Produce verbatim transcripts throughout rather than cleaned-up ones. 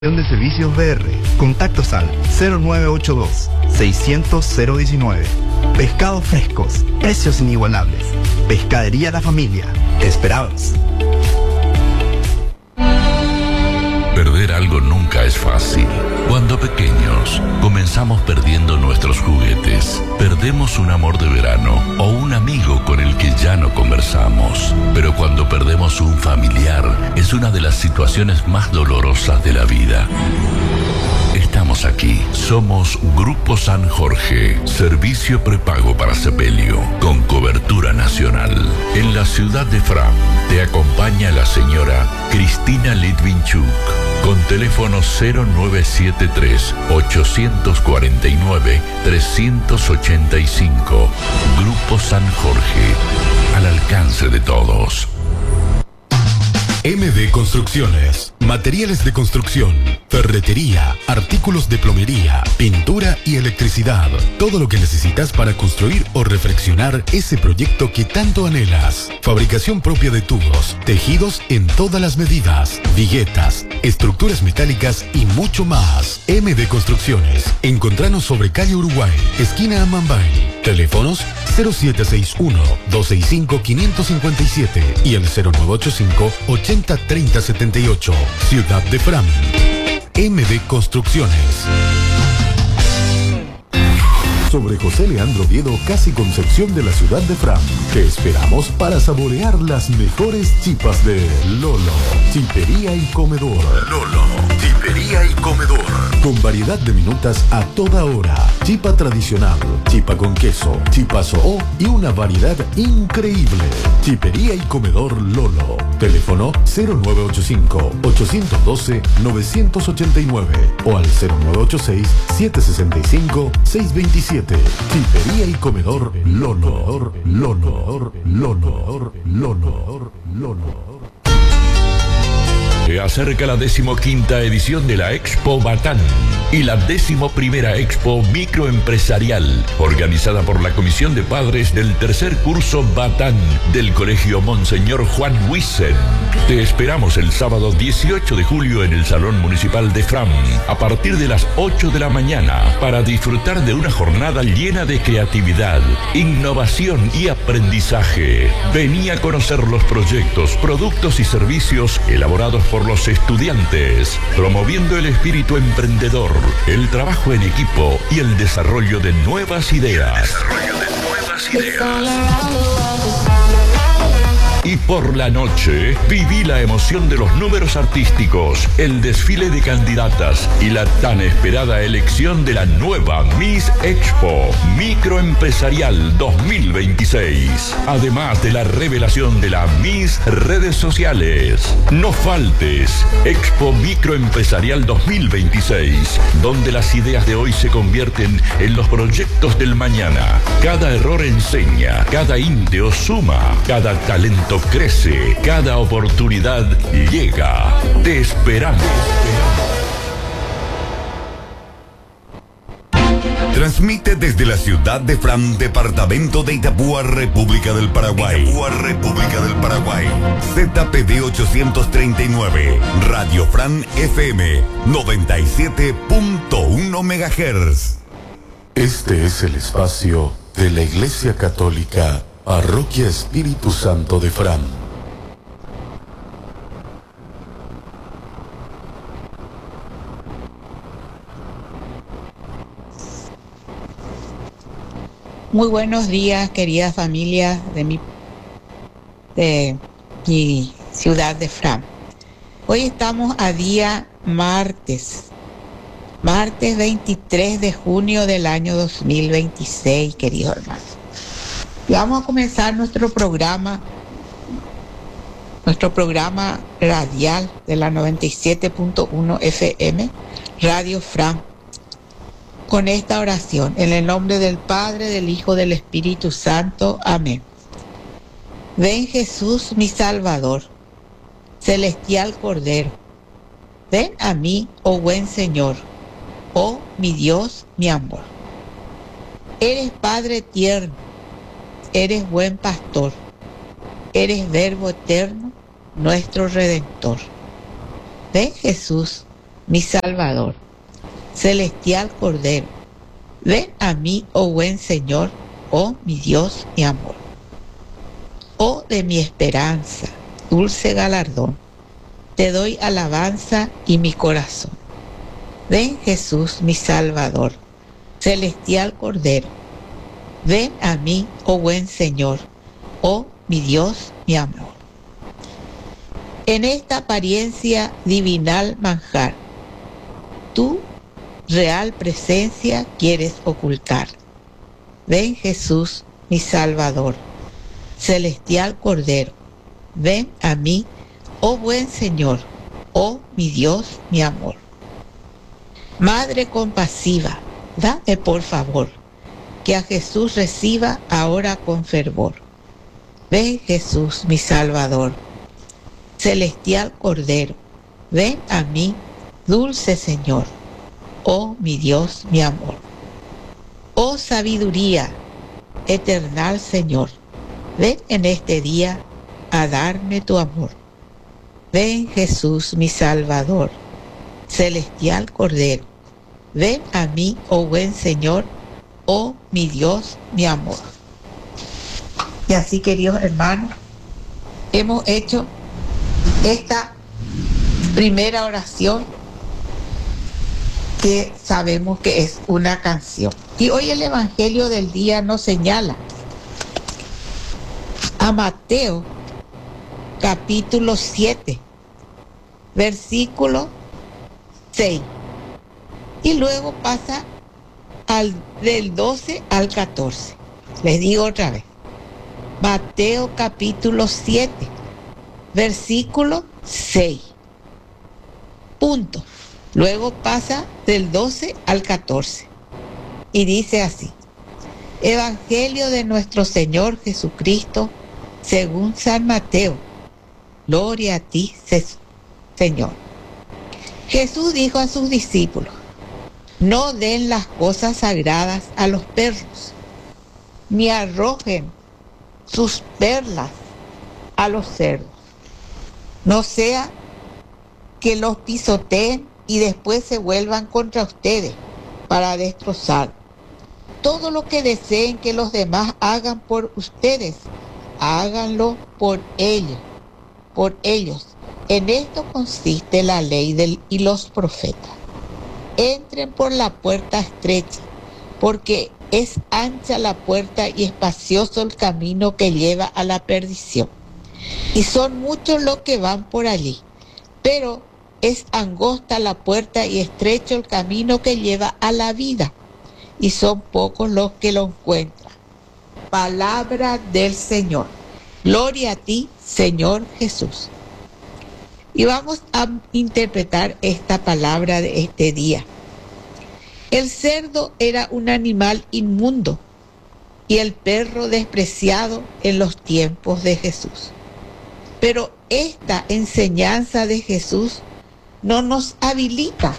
de Servicios B R. Contactos al cero nueve ocho dos, seiscientos, cero diecinueve. Pescados frescos, precios inigualables. Pescadería La Familia. Te esperamos. Perder algo nunca es fácil. Cuando pequeños, comenzamos perdiendo nuestros juguetes. Perdemos un amor de verano o un amigo con el que ya no conversamos. Pero cuando perdemos un familiar, es una de las situaciones más dolorosas de la vida. Estamos aquí. Somos Grupo San Jorge, servicio prepago para sepelio, con cobertura nacional. En la ciudad de Fram, te acompaña la señora Cristina Litvinchuk, con teléfono cero nueve siete tres, ocho cuatro nueve, tres ocho cinco. Grupo San Jorge, al alcance de todos. M D Construcciones, materiales de construcción, ferretería, artículos de plomería, pintura y electricidad. Todo lo que necesitas para construir o refaccionar ese proyecto que tanto anhelas. Fabricación propia de tubos, tejidos en todas las medidas, viguetas, estructuras metálicas y mucho más. M D Construcciones. Encontranos sobre calle Uruguay, esquina Amambay. Teléfonos cero siete seis uno, dos seis cinco, cinco cinco siete y el cero nueve ocho cinco, ochenta, treinta, setenta y ocho. Ciudad de Fram. M D Construcciones. Sobre José Leandro Oviedo, casi Concepción de la ciudad de Fram. Te esperamos para saborear las mejores chipas de Lolo, Chipería y Comedor. Lolo, Chipería y Comedor. Con variedad de minutas a toda hora. Chipa tradicional, chipa con queso, chipa soó y una variedad increíble. Chipería y Comedor Lolo. Teléfono cero nueve ocho cinco, ocho uno dos, nueve ocho nueve o al cero nueve ocho seis, siete seis cinco, seis dos siete. Chipería y Comedor Lolo, Lolo, Lolo, Lolo, Lolo. Se acerca la decimoquinta edición de la Expo Batán y la decimoprimera Expo Microempresarial, organizada por la Comisión de Padres del tercer curso Batán del Colegio Monseñor Juan Wissen. Te esperamos el sábado dieciocho de julio en el Salón Municipal de Fram, a partir de las ocho de la mañana, para disfrutar de una jornada llena de creatividad, innovación y aprendizaje. Vení a conocer los proyectos, productos y servicios elaborados por los estudiantes, promoviendo el espíritu emprendedor, el trabajo en equipo y el desarrollo de nuevas ideas. Desarrollo de nuevas ideas. Y por la noche, viví la emoción de los números artísticos, el desfile de candidatas y la tan esperada elección de la nueva Miss Expo Microempresarial dos mil veintiséis. Además de la revelación de la Miss Redes Sociales. No faltes, Expo Microempresarial dos mil veintiséis, donde las ideas de hoy se convierten en los proyectos del mañana. Cada error enseña, cada ínteo suma, cada talento crece, cada oportunidad llega. Te esperamos. Transmite desde la ciudad de Fram, departamento de Itapúa, República del Paraguay. Itapúa, República del Paraguay. Z P D ochocientos treinta y nueve, Radio Fram F M noventa y siete punto uno megahertz. Este es el espacio de la Iglesia Católica Parroquia Espíritu Santo de Fram. Muy buenos días, querida familia de mi, de mi ciudad de Fram. Hoy estamos a día martes, martes veintitrés de junio del año dos mil veintiséis, queridos hermanos. Y vamos a comenzar nuestro programa, nuestro programa radial de la noventa y siete punto uno F M, Radio Fram, con esta oración, en el nombre del Padre, del Hijo, del Espíritu Santo. Amén. Ven Jesús, mi Salvador, celestial Cordero, ven a mí, oh buen Señor, oh mi Dios, mi amor. Eres Padre tierno, eres buen pastor, eres Verbo eterno, nuestro Redentor. Ven Jesús, mi Salvador, celestial Cordero, ven a mí, oh buen Señor, oh mi Dios, mi amor. Oh de mi esperanza, dulce galardón, te doy alabanza y mi corazón. Ven Jesús, mi Salvador, celestial Cordero, ven a mí, oh buen Señor, oh mi Dios, mi amor. En esta apariencia divinal manjar, tu real presencia quieres ocultar. Ven Jesús, mi Salvador, celestial Cordero, ven a mí, oh buen Señor, oh mi Dios, mi amor. Madre compasiva, dame por favor, que a Jesús reciba ahora con fervor. Ven Jesús, mi Salvador, celestial Cordero, ven a mí, dulce Señor, oh mi Dios, mi amor. Oh sabiduría, eternal Señor, ven en este día a darme tu amor. Ven Jesús, mi Salvador, celestial Cordero, ven a mí, oh buen Señor, oh mi Dios, mi amor. Y así, queridos hermanos, hemos hecho esta primera oración que sabemos que es una canción. Y hoy el Evangelio del día nos señala a Mateo capítulo siete, versículo seis. Y luego pasa al, del doce al catorce. Les digo otra vez. Mateo capítulo siete, versículo seis. Punto. Luego pasa del doce al catorce. Y dice así. Evangelio de nuestro Señor Jesucristo según San Mateo. Gloria a ti, Señor. Jesús dijo a sus discípulos, no den las cosas sagradas a los perros, ni arrojen sus perlas a los cerdos. No sea que los pisoteen y después se vuelvan contra ustedes para destrozar. Todo lo que deseen que los demás hagan por ustedes, háganlo por ellos, por ellos. En esto consiste la ley del, y los profetas. Entren por la puerta estrecha, porque es ancha la puerta y espacioso el camino que lleva a la perdición. Y son muchos los que van por allí, pero es angosta la puerta y estrecho el camino que lleva a la vida, y son pocos los que lo encuentran. Palabra del Señor. Gloria a ti, Señor Jesús. Y vamos a interpretar esta palabra de este día. El cerdo era un animal inmundo y el perro despreciado en los tiempos de Jesús. Pero esta enseñanza de Jesús no nos habilita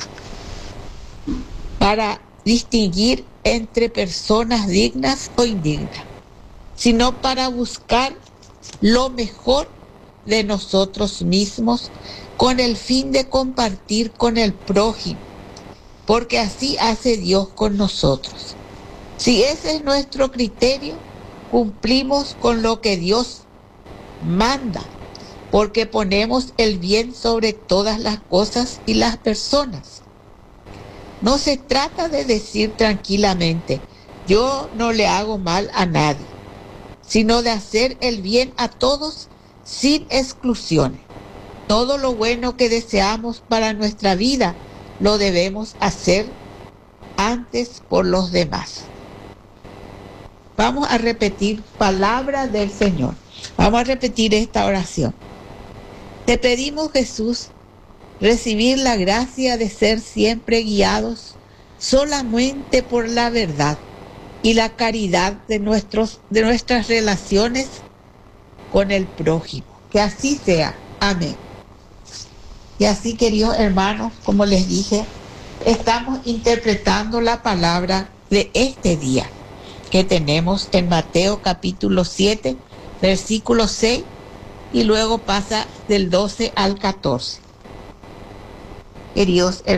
para distinguir entre personas dignas o indignas, sino para buscar lo mejor de nosotros mismos con el fin de compartir con el prójimo, porque así hace Dios con nosotros. Si ese es nuestro criterio, cumplimos con lo que Dios manda, porque ponemos el bien sobre todas las cosas y las personas. No se trata de decir tranquilamente, yo no le hago mal a nadie, sino de hacer el bien a todos sin exclusiones. Todo lo bueno que deseamos para nuestra vida lo debemos hacer antes por los demás. Vamos a repetir palabra del Señor. Vamos a repetir esta oración. Te pedimos, Jesús, recibir la gracia de ser siempre guiados solamente por la verdad y la caridad de, nuestros, de nuestras relaciones con el prójimo. Que así sea. Amén. Y así, queridos hermanos, como les dije, estamos interpretando la palabra de este día que tenemos en Mateo capítulo siete, versículo seis, y luego pasa del doce al catorce. queridos